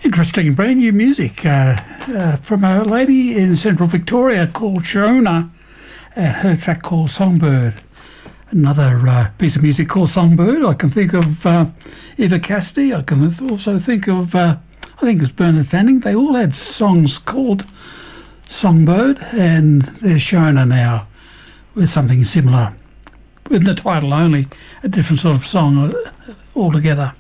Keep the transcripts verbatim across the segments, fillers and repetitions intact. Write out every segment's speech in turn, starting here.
Interesting brand new music uh, uh, from a lady in central Victoria called Shona. Uh, her track called Songbird. Another uh, piece of music called Songbird. I can think of uh, Eva Cassidy. I can also think of, uh, I think it was Bernard Fanning. They all had songs called Songbird, and there's Shona now with something similar, with the title only, a different sort of song altogether.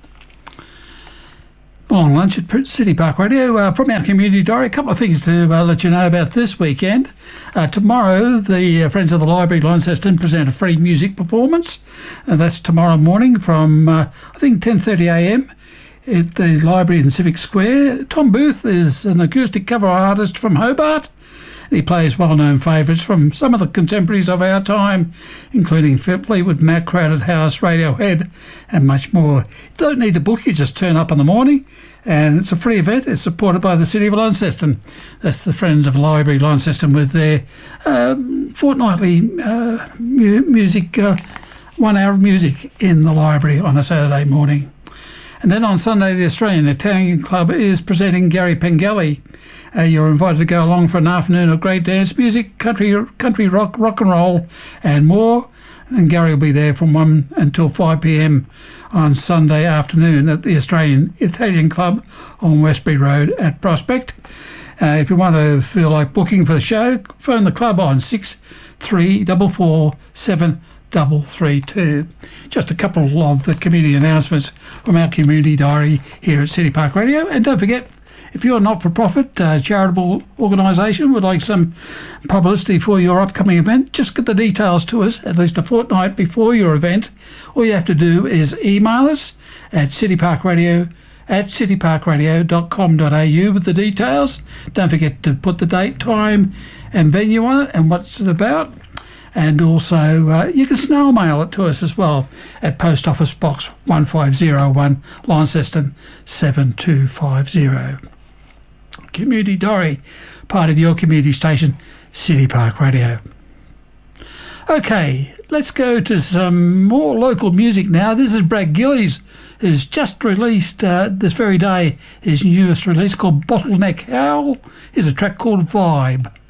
Long lunch at City Park Radio uh, from our community diary. A couple of things to uh, let you know about this weekend. Uh, tomorrow, the uh, Friends of the Library Launceston present a free music performance. And that's tomorrow morning from, uh, I think, ten thirty a m at the library in Civic Square. Tom Booth is an acoustic cover artist from Hobart. He plays well-known favourites from some of the contemporaries of our time, including Fleetwood Mac, Crowded House, Radiohead, and much more. You don't need to book, you just turn up in the morning, and it's a free event. It's supported by the City of Launceston. That's the Friends of Library Launceston with their um, fortnightly uh, mu- music, uh, one hour of music in the library on a Saturday morning. And then on Sunday, the Australian Italian Club is presenting Gary Pengelly. Uh, you're invited to go along for an afternoon of great dance music, country country rock, rock and roll, and more. And Gary will be there from one until five p m on Sunday afternoon at the Australian Italian Club on Westbury Road at Prospect. Uh, if you want to feel like booking for the show, phone the club on six three four four seven double three two. Just a couple of the community announcements from our community diary here at City Park Radio. And don't forget, if you're a not-for-profit uh, charitable organisation would like some publicity for your upcoming event, just get the details to us at least a fortnight before your event. All you have to do is email us at cityparkradio at cityparkradio dot com dot a u with the details. Don't forget to put the date, time and venue on it and what's it about. And also, uh, you can snail mail it to us as well at Post Office Box one five zero one, Launceston seven two five zero. Community Diary, part of your community station, City Park Radio. Okay, let's go to some more local music now. This is Brad Gillies, who's just released uh, this very day his newest release called Bottleneck Howl. Here's a track called Vibe.